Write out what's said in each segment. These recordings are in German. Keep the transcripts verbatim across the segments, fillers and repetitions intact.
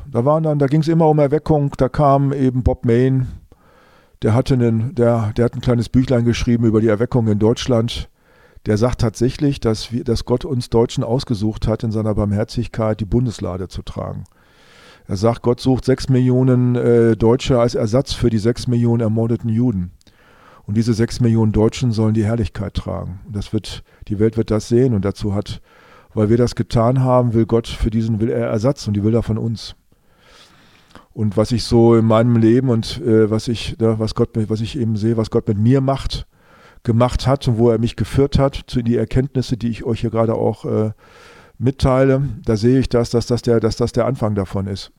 Da waren dann, da ging es immer um Erweckung, da kam eben Bob Mayne, der hatte einen, der, der hat ein kleines Büchlein geschrieben über die Erweckung in Deutschland. Der sagt tatsächlich, dass, wir, dass Gott uns Deutschen ausgesucht hat, in seiner Barmherzigkeit die Bundeslade zu tragen. Er sagt, Gott sucht sechs Millionen äh, Deutsche als Ersatz für die sechs Millionen ermordeten Juden. Und diese sechs Millionen Deutschen sollen die Herrlichkeit tragen. Und das wird, die Welt wird das sehen. Und dazu hat, weil wir das getan haben, will Gott für diesen, will er Ersatz und die will er von uns. Und was ich so in meinem Leben und äh, was ich, ja, was Gott, was ich eben sehe, was Gott mit mir macht, gemacht hat und wo er mich geführt hat, zu die Erkenntnisse, die ich euch hier gerade auch äh, mitteile, da sehe ich das, dass das der, dass das der Anfang davon ist.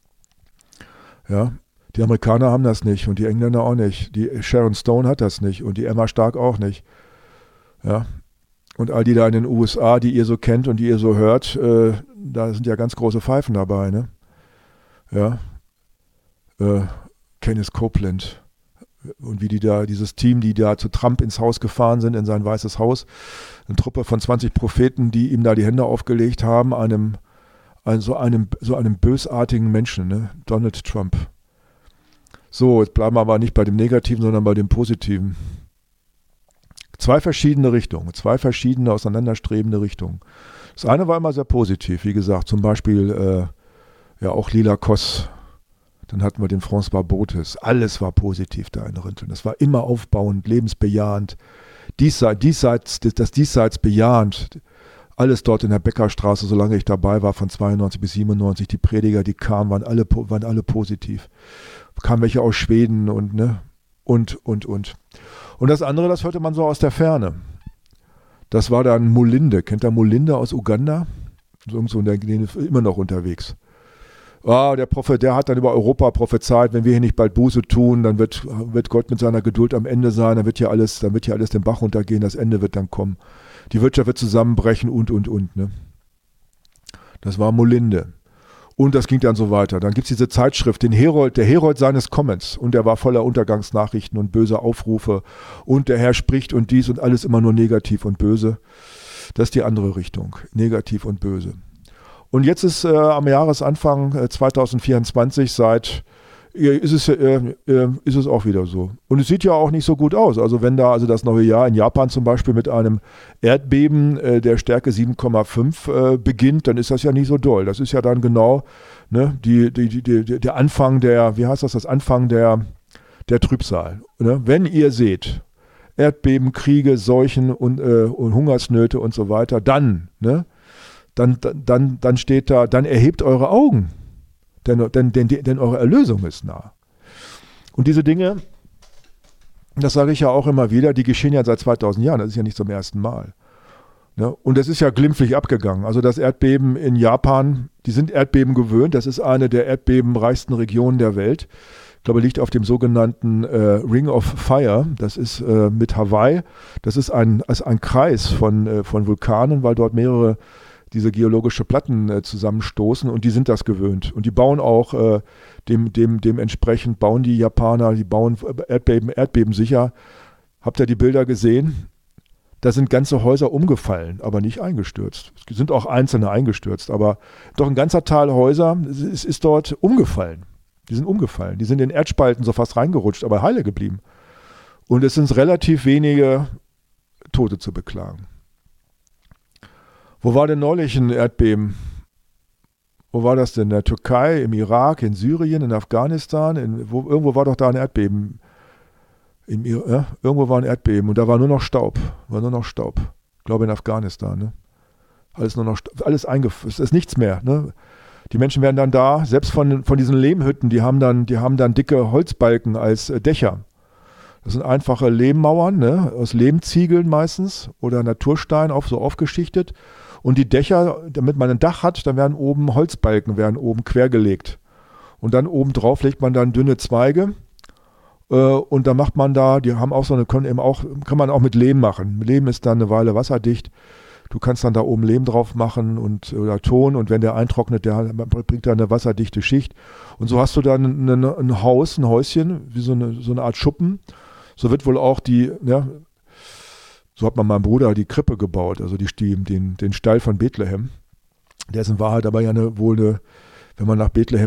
Ja, die Amerikaner haben das nicht und die Engländer auch nicht. Die Sharon Stone hat das nicht und die Emma Stark auch nicht. Ja, und all die da in den U S A, die ihr so kennt und die ihr so hört, äh, da sind ja ganz große Pfeifen dabei, ne? Ja, äh, Kenneth Copeland. Und wie die da, dieses Team, die da zu Trump ins Haus gefahren sind, in sein Weißes Haus, eine Truppe von zwanzig Propheten, die ihm da die Hände aufgelegt haben, einem, ein, so, einem so einem bösartigen Menschen, ne? Donald Trump. So, jetzt bleiben wir aber nicht bei dem Negativen, sondern bei dem Positiven. Zwei verschiedene Richtungen, zwei verschiedene auseinanderstrebende Richtungen. Das eine war immer sehr positiv, wie gesagt, zum Beispiel äh, ja auch Lila Koss. Dann hatten wir den François Bothes. Alles war positiv da in Rinteln. Das war immer aufbauend, lebensbejahend, diesseits, diesseits, das diesseits bejahend. Alles dort in der Bäckerstraße, solange ich dabei war, von zweiundneunzig bis siebenundneunzig, die Prediger, die kamen, waren alle, waren alle positiv. Kamen welche aus Schweden und, ne, und, und, und. Und das andere, das hörte man so aus der Ferne. Das war dann Mulinde. Kennt ihr Mulinde aus Uganda? So, so, der ist immer noch unterwegs. Ah, der Prophet, der hat dann über Europa prophezeit, wenn wir hier nicht bald Buße tun, dann wird, wird Gott mit seiner Geduld am Ende sein, dann wird hier alles, dann wird hier alles den Bach runtergehen, das Ende wird dann kommen. Die Wirtschaft wird zusammenbrechen und, und, und. Ne? Das war Mulinde. Und das ging dann so weiter. Dann gibt es diese Zeitschrift, den Herold, der Herold seines Kommens. Und der war voller Untergangsnachrichten und böse Aufrufe. Und der Herr spricht und dies und alles immer nur negativ und böse. Das ist die andere Richtung. Negativ und böse. Und jetzt ist äh, am Jahresanfang äh, zwanzig vierundzwanzig, seit äh, ist, es, äh, äh, ist es auch wieder so. Und es sieht ja auch nicht so gut aus. Also wenn da also das neue Jahr in Japan zum Beispiel mit einem Erdbeben äh, der Stärke sieben Komma fünf äh, beginnt, dann ist das ja nicht so doll. Das ist ja dann genau ne, die, die, die, die, der Anfang der, wie heißt das, das Anfang der, der Trübsal. Ne? Wenn ihr seht, Erdbeben, Kriege, Seuchen und, äh, und Hungersnöte und so weiter, dann, ne? Dann, dann, dann steht da, dann erhebt eure Augen, denn, denn, denn, denn eure Erlösung ist nah. Und diese Dinge, das sage ich ja auch immer wieder, die geschehen ja seit zweitausend Jahren, das ist ja nicht zum ersten Mal. Ne? Und es ist ja glimpflich abgegangen. Also das Erdbeben in Japan, die sind Erdbeben gewöhnt, das ist eine der erdbebenreichsten Regionen der Welt. Ich glaube, liegt auf dem sogenannten äh, Ring of Fire, das ist äh, mit Hawaii, das ist ein, also ein Kreis von, äh, von Vulkanen, weil dort mehrere diese geologische Platten äh, zusammenstoßen und die sind das gewöhnt. Und die bauen auch äh, dem, dem, dementsprechend bauen die Japaner, die bauen Erdbeben, Erdbeben sicher. Habt ihr die Bilder gesehen? Da sind ganze Häuser umgefallen, aber nicht eingestürzt. Es sind auch einzelne eingestürzt, aber doch ein ganzer Teil Häuser ist, ist dort umgefallen. Die sind umgefallen. Die sind in Erdspalten so fast reingerutscht, aber heile geblieben. Und es sind relativ wenige Tote zu beklagen. Wo war denn neulich ein Erdbeben? Wo war das denn? In der Türkei, im Irak, in Syrien, in Afghanistan? In, wo, irgendwo war doch da ein Erdbeben. Im, ja, irgendwo war ein Erdbeben und da war nur noch Staub. War nur noch Staub. Ich glaube in Afghanistan. Ne? Alles nur noch alles eingefroren. Es ist nichts mehr. Ne? Die Menschen werden dann da, selbst von, von diesen Lehmhütten, die haben dann, die haben dann dicke Holzbalken als äh, Dächer. Das sind einfache Lehmmauern, ne? Aus Lehmziegeln meistens oder Naturstein auf, so aufgeschichtet. Und die Dächer, damit man ein Dach hat, dann werden oben Holzbalken werden oben quergelegt. Und dann oben drauf legt man dann dünne Zweige. Äh, und dann macht man da, die haben auch so eine, können eben auch, kann man auch mit Lehm machen. Lehm ist dann eine Weile wasserdicht. Du kannst dann da oben Lehm drauf machen und, oder Ton. Und wenn der eintrocknet, der bringt dann eine wasserdichte Schicht. Und so hast du dann ein, ein Haus, ein Häuschen, wie so eine, so eine Art Schuppen. So wird wohl auch die, ja, so hat man meinem Bruder die Krippe gebaut, also die, den, den Stall von Bethlehem. Der ist in Wahrheit aber ja eine, wohl eine, wenn man nach Bethlehem